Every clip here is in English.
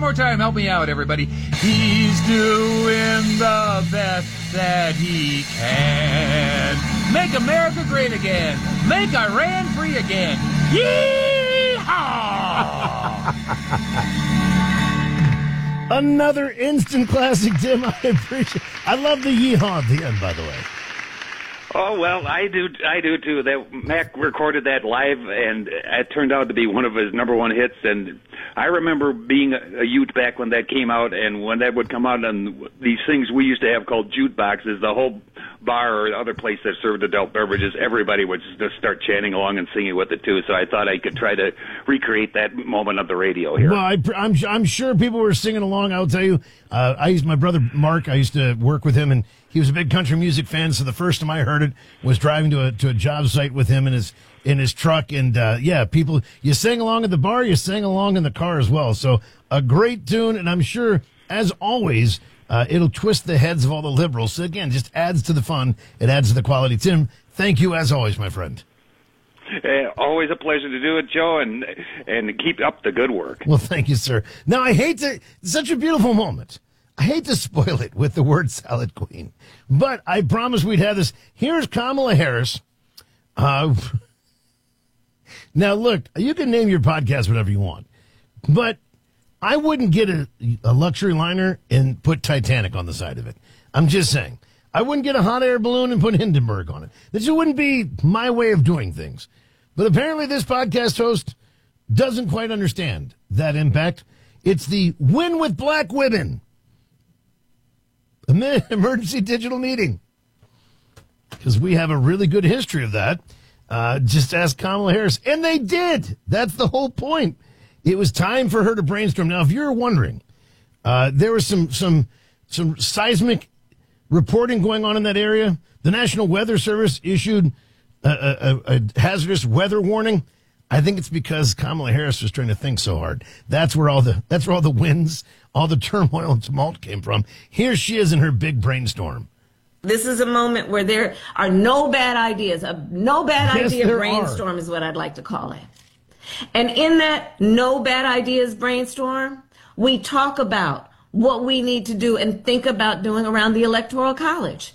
more time. Help me out, everybody. He's doing the best that he can. Make America great again. Make Iran free again. Yeehaw! Another instant classic, Tim. I appreciate. I love the yeehaw at the end, by the way. Oh, well, I do too. That Mac recorded that live, and it turned out to be one of his number one hits. And I remember being a youth back when that came out, and when that would come out on these things we used to have called jute boxes, the whole bar or other place that served adult beverages, everybody would just start chanting along and singing with it too. So I thought I could try to recreate that moment of the radio here. Well, I'm sure people were singing along. I'll tell you, my brother Mark, I used to work with him, and he was a big country music fan. So the first time I heard it was driving to a job site with him in his truck. And people, you sang along at the bar, you sang along in the car as well. So a great tune, and I'm sure, as always, it'll twist the heads of all the liberals. So again, just adds to the fun. It adds to the quality. Tim, thank you as always, my friend. Always a pleasure to do it, Joe, and keep up the good work. Well, thank you, sir. Now, it's such a beautiful moment. I hate to spoil it with the word salad queen, but I promised we'd have this. Here's Kamala Harris. Now, look, you can name your podcast whatever you want, but I wouldn't get a luxury liner and put Titanic on the side of it. I'm just saying. I wouldn't get a hot air balloon and put Hindenburg on it. This wouldn't be my way of doing things. But apparently this podcast host doesn't quite understand that impact. It's the Win with Black Women emergency digital meeting. Because we have a really good history of that. Just ask Kamala Harris. And they did. That's the whole point. It was time for her to brainstorm. Now, if you're wondering, there was some seismic reporting going on in that area. The National Weather Service issued a hazardous weather warning. I think it's because Kamala Harris was trying to think so hard. That's where all the winds, all the turmoil and tumult came from. Here she is in her big brainstorm. This is a moment where there are no bad ideas. A no bad idea brainstorm is what I'd like to call it. And in that no bad ideas brainstorm, we talk about what we need to do and think about doing around the Electoral College.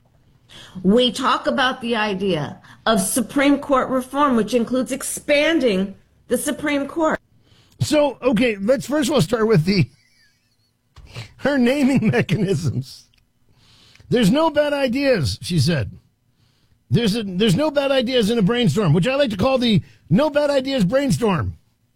We talk about the idea of Supreme Court reform, which includes expanding the Supreme Court. So, okay, let's first of all start with her naming mechanisms. There's no bad ideas, she said. There's no bad ideas in a brainstorm, which I like to call the no bad ideas brainstorm.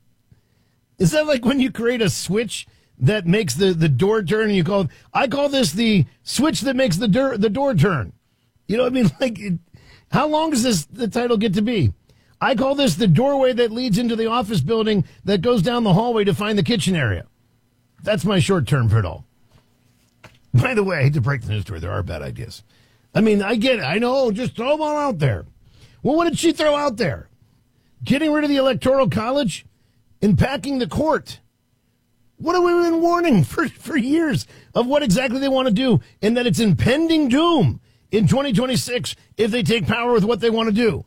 Is that like when you create a switch that makes the door turn and I call this the switch that makes the door turn. You know what I mean? Like, how long does the title get to be? I call this the doorway that leads into the office building that goes down the hallway to find the kitchen area. That's my short term for it all. By the way, I hate to break the news story, there are bad ideas. I mean, I get it. I know, just throw them all out there. Well, what did she throw out there? Getting rid of the Electoral College? Impacting the court? What have we been warning for years of what exactly they want to do, and that it's impending doom in 2026 if they take power with what they want to do?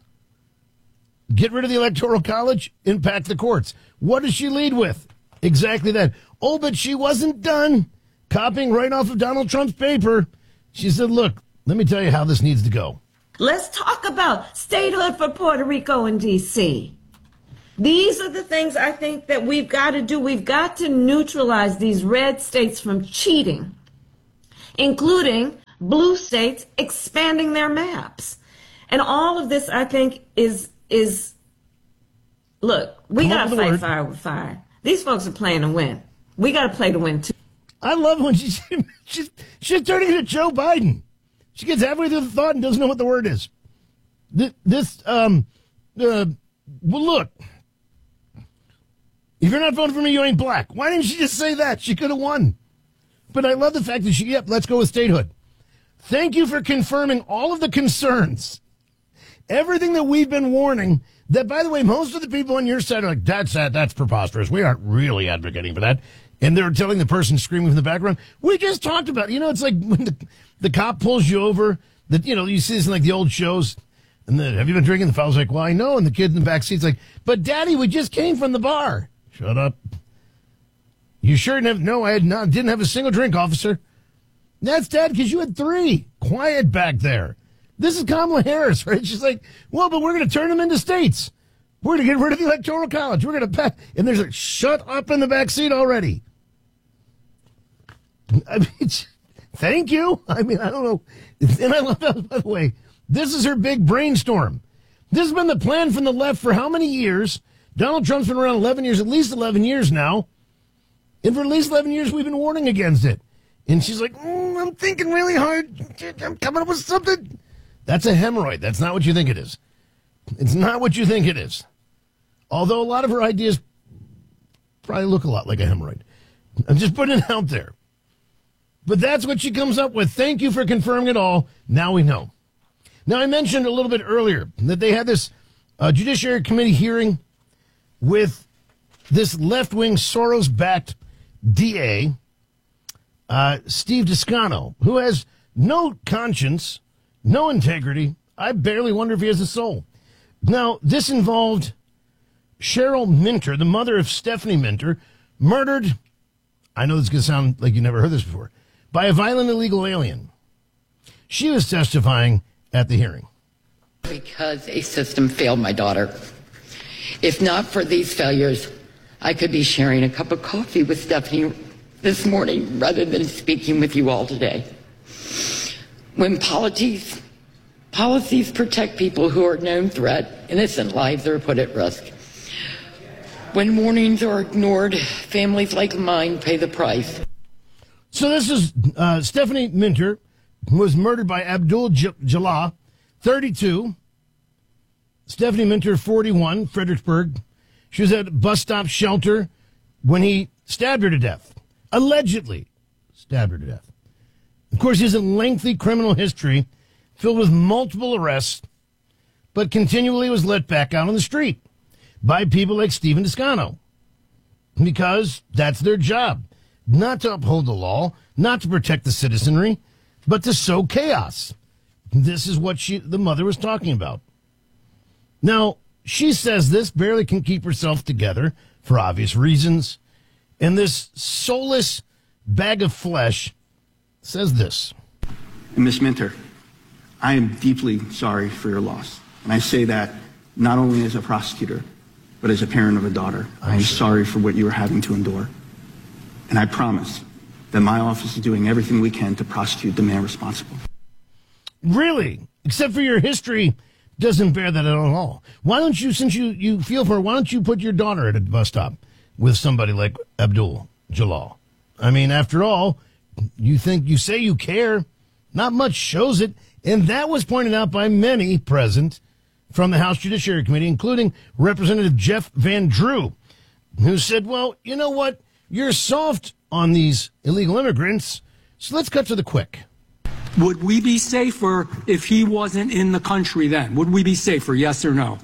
Get rid of the Electoral College, impact the courts. What does she lead with? Exactly that. Oh, but she wasn't done copying right off of Donald Trump's paper. She said, look, let me tell you how this needs to go. Let's talk about statehood for Puerto Rico and D.C. These are the things I think that we've got to do. We've got to neutralize these red states from cheating, including blue states expanding their maps. And all of this, I think, is look, we got to fight fire with fire. These folks are playing to win. We got to play to win, too. I love when she's turning into Joe Biden. She gets halfway through the thought and doesn't know what the word is. Well, look, if you're not voting for me, you ain't black. Why didn't she just say that? She could have won. But I love the fact that let's go with statehood. Thank you for confirming all of the concerns. Everything that we've been warning, that, by the way, most of the people on your side are like, that's preposterous. We aren't really advocating for that. And they're telling the person screaming from the background, we just talked about it. You know, it's like when the cop pulls you over, that, you know, you see this in like the old shows. And then, have you been drinking? The fellow's like, well, I know. And the kid in the back seat's like, but Daddy, we just came from the bar. Shut up. You sure didn't have, no, didn't have a single drink, officer. That's Dad, because you had 3. Quiet back there. This is Kamala Harris, right? She's like, well, but we're going to turn them into states. We're going to get rid of the Electoral College. We're going to pass. And there's like, shut up in the back seat already. I mean, thank you. I mean, I don't know. And I love that, by the way, this is her big brainstorm. This has been the plan from the left for how many years? Donald Trump's been around 11 years, at least 11 years now. And for at least 11 years, we've been warning against it. And she's like, I'm thinking really hard. I'm coming up with something. That's a hemorrhoid. That's not what you think it is. It's not what you think it is. Although a lot of her ideas probably look a lot like a hemorrhoid. I'm just putting it out there. But that's what she comes up with. Thank you for confirming it all. Now we know. Now, I mentioned a little bit earlier that they had this Judiciary Committee hearing with this left-wing Soros-backed DA, Steve Descano, who has no conscience, no integrity. I barely wonder if he has a soul. Now, this involved Cheryl Minter, the mother of Stephanie Minter, murdered, I know this is going to sound like you never heard this before, by a violent illegal alien. She was testifying at the hearing. Because a system failed my daughter. If not for these failures, I could be sharing a cup of coffee with Stephanie this morning rather than speaking with you all today. When policies protect people who are a known threat, innocent lives are put at risk. When warnings are ignored, families like mine pay the price. So this is Stephanie Minter, who was murdered by Abdul Jalal, 32. Stephanie Minter, 41, Fredericksburg. She was at a bus stop shelter when he stabbed her to death. Allegedly stabbed her to death. Of course, he has a lengthy criminal history filled with multiple arrests, but continually was let back out on the street by people like Stephen Descano, because that's their job. Not to uphold the law, not to protect the citizenry, but to sow chaos. This is what the mother was talking about. Now, she says this, barely can keep herself together for obvious reasons. And this soulless bag of flesh says this. Ms. Minter, I am deeply sorry for your loss. And I say that not only as a prosecutor, but as a parent of a daughter. I'm sorry for what you are having to endure. And I promise that my office is doing everything we can to prosecute the man responsible. Really? Except for your history doesn't bear that at all. Why don't you, since you feel for her, why don't you put your daughter at a bus stop with somebody like Abdul Jalal? I mean, after all, you say you care. Not much shows it. And that was pointed out by many present from the House Judiciary Committee, including Representative Jeff Van Drew, who said, well, you know what? You're soft on these illegal immigrants, so let's cut to the quick. Would we be safer if he wasn't in the country then? Would we be safer, yes or no?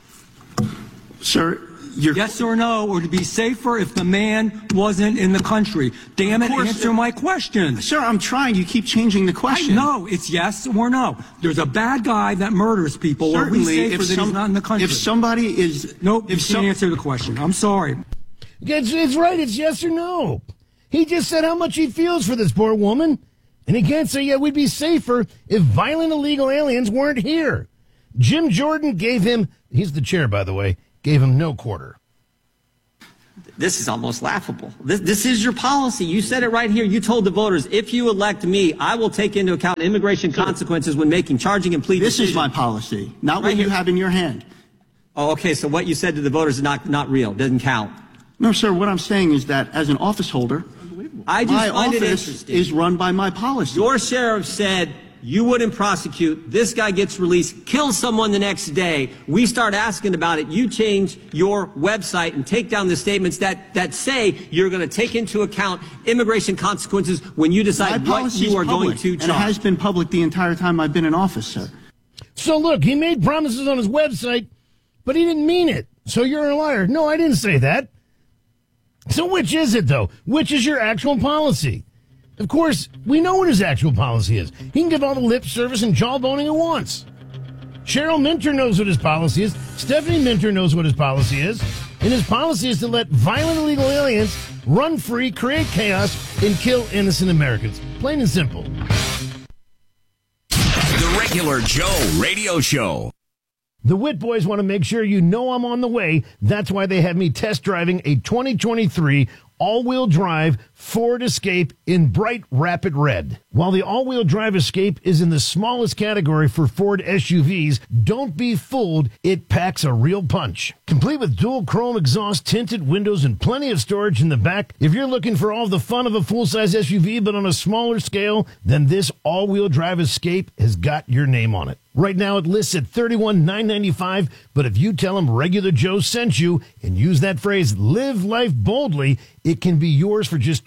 Sir, yes or no, or to be safer if the man wasn't in the country? Damn it, answer my question. Sir, I'm trying. You keep changing the question. No, it's yes or no. There's a bad guy that murders people. Certainly, are we safer that he's not in the country? If somebody is... Nope, you can't answer the question. I'm sorry. It's right. It's yes or no. He just said how much he feels for this poor woman. And he can't say, yeah, we'd be safer if violent illegal aliens weren't here. Jim Jordan gave him, he's the chair, by the way, gave him no quarter. This is almost laughable. This is your policy. You said it right here. You told the voters, if you elect me, I will take into account immigration consequences when making charging and plea decisions. This is my policy, not what you have in your hand. Oh, okay, so what you said to the voters is not real, doesn't count. No, sir, what I'm saying is that as an office holder, I just my find it office interesting. Is run by my policy. Your sheriff said you wouldn't prosecute. This guy gets released, kills someone the next day. We start asking about it. You change your website and take down the statements that say you're going to take into account immigration consequences when you decide what you are going to charge. And it has been public the entire time I've been in office, sir. So look, he made promises on his website, but he didn't mean it. So you're a liar. No, I didn't say that. So which is it, though? Which is your actual policy? Of course, we know what his actual policy is. He can give all the lip service and jawboning he wants. Cheryl Minter knows what his policy is. Stephanie Minter knows what his policy is. and his policy is to let violent illegal aliens run free, create chaos, and kill innocent Americans. Plain and simple. The Regular Joe Radio Show. The Witt Boys want to make sure you know I'm on the way. That's why they have me test driving a 2023 all-wheel drive Ford Escape in bright rapid red. While the all-wheel drive Escape is in the smallest category for Ford SUVs, don't be fooled, it packs a real punch. Complete with dual chrome exhaust, tinted windows, and plenty of storage in the back, if you're looking for all the fun of a full-size SUV but on a smaller scale, then this all-wheel drive Escape has got your name on it. Right now it lists at $31,995, but if you tell them Regular Joe sent you and use that phrase, live life boldly, it can be yours for just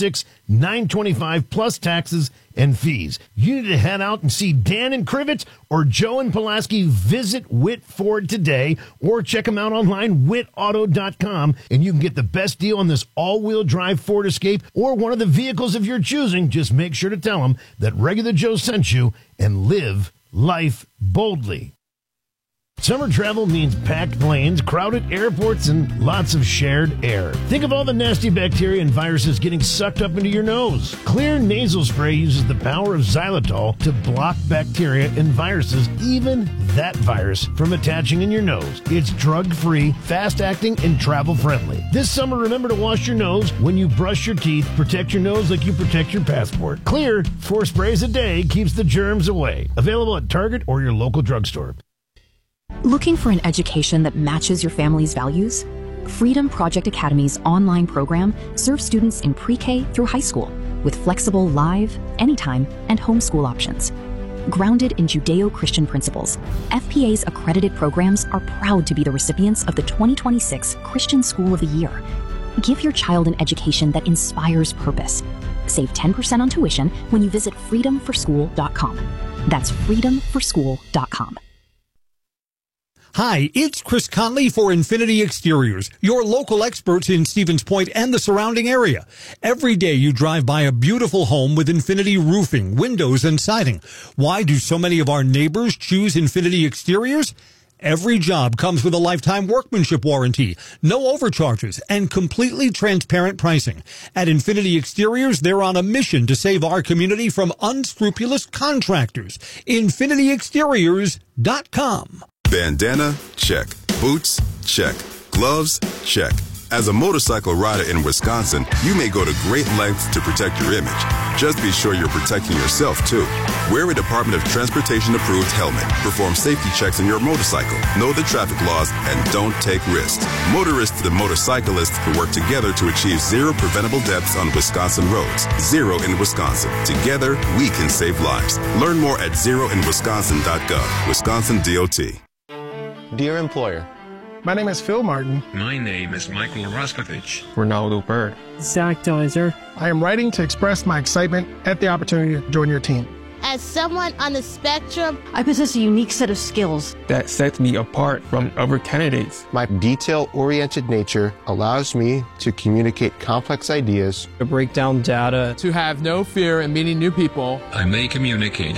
$26,925 plus taxes and fees. You need to head out and see Dan and Krivitz or Joe and Pulaski. Visit Witt Ford today or check them out online, wittauto.com, and you can get the best deal on this all-wheel drive Ford Escape or one of the vehicles of your choosing. Just make sure to tell them that Regular Joe sent you and live life boldly. Summer travel means packed planes, crowded airports, and lots of shared air. Think of all the nasty bacteria and viruses getting sucked up into your nose. Clear nasal spray uses the power of xylitol to block bacteria and viruses, even that virus, from attaching in your nose. It's drug-free, fast-acting, and travel-friendly. This summer, remember to wash your nose when you brush your teeth. Protect your nose like you protect your passport. Clear, 4 sprays a day keeps the germs away. Available at Target or your local drugstore. Looking for an education that matches your family's values? Freedom Project Academy's online program serves students in pre-K through high school with flexible live, anytime, and homeschool options. Grounded in Judeo-Christian principles, FPA's accredited programs are proud to be the recipients of the 2026 Christian School of the Year. Give your child an education that inspires purpose. Save 10% on tuition when you visit freedomforschool.com. That's freedomforschool.com. Hi, it's Chris Conley for Infinity Exteriors, your local experts in Stevens Point and the surrounding area. Every day you drive by a beautiful home with Infinity roofing, windows, and siding. Why do so many of our neighbors choose Infinity Exteriors? Every job comes with a lifetime workmanship warranty, no overcharges, and completely transparent pricing. At Infinity Exteriors, they're on a mission to save our community from unscrupulous contractors. InfinityExteriors.com. Bandana? Check. Boots? Check. Gloves? Check. As a motorcycle rider in Wisconsin, you may go to great lengths to protect your image. Just be sure you're protecting yourself, too. Wear a Department of Transportation-approved helmet. Perform safety checks on your motorcycle. Know the traffic laws and don't take risks. Motorists and motorcyclists can work together to achieve zero preventable deaths on Wisconsin roads. Zero in Wisconsin. Together, we can save lives. Learn more at zeroinwisconsin.gov. Wisconsin DOT. Dear employer, my name is Phil Martin. My name is Michael Raskovich. Ronaldo Bird. Zach Deiser. I am writing to express my excitement at the opportunity to join your team. As someone on the spectrum, I possess a unique set of skills that sets me apart from other candidates. My detail-oriented nature allows me to communicate complex ideas, to break down data, to have no fear in meeting new people. I may communicate